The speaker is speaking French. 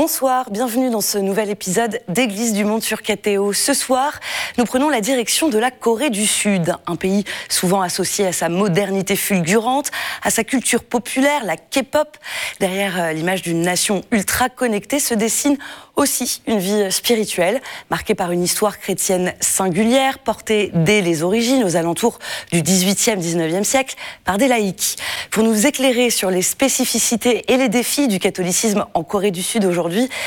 Bonsoir, bienvenue dans ce nouvel épisode d'Église du Monde sur KTO. Ce soir, nous prenons la direction de la Corée du Sud, un pays souvent associé à sa modernité fulgurante, à sa culture populaire, la K-pop. Derrière l'image d'une nation ultra connectée se dessine aussi une vie spirituelle, marquée par une histoire chrétienne singulière, portée dès les origines, aux alentours du 18e, 19e siècle, par des laïcs. Pour nous éclairer sur les spécificités et les défis du catholicisme en Corée du Sud aujourd'hui,